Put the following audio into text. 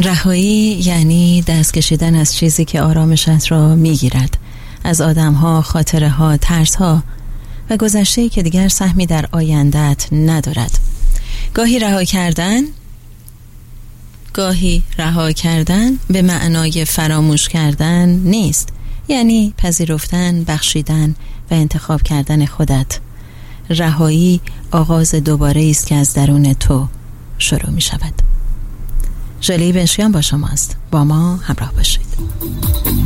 رهایی یعنی دست کشیدن از چیزی که آرامشت را میگیرد، از آدمها، خاطرها، ترسها و گذشته‌ای که دیگر سهمی در آینده‌ات ندارد. گاهی رها کردن به معنای فراموش کردن نیست، یعنی پذیرفتن، بخشیدن و انتخاب کردن خودت. رهایی آغاز دوباره است که از درون تو شروع می شود. ژاله بنشیان با شماست. با ما همراه باشید.